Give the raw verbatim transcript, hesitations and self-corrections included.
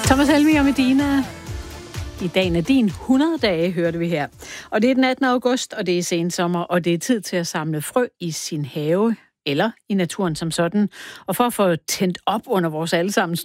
Thomas Helmig og Medina. I dagen er din hundrede dage, hørte vi her. Og det er den attende august, og det er sensommer, og det er tid til at samle frø i sin have, eller i naturen som sådan. Og for at få tændt op under vores allesammens